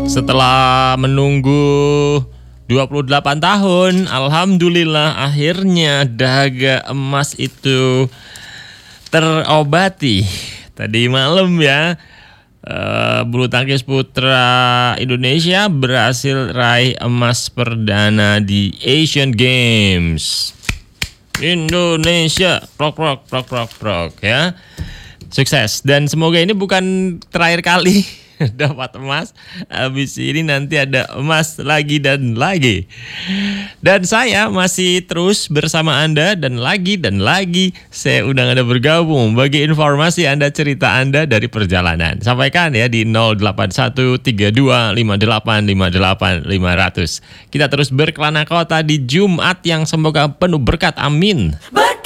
Setelah menunggu 28 tahun, alhamdulillah akhirnya dahaga emas itu terobati. Tadi malam ya, bulu tangkis putra Indonesia berhasil raih emas perdana di Asian Games. Indonesia, prok ya. Sukses dan semoga ini bukan terakhir kali dapat emas. Habis ini nanti ada emas lagi dan lagi. Dan saya masih terus bersama Anda dan lagi saya undang Anda bergabung bagi informasi Anda, cerita Anda dari perjalanan. Sampaikan ya di 081325858 500. Kita terus berkelana kota di Jumat yang semoga penuh berkat. Amin.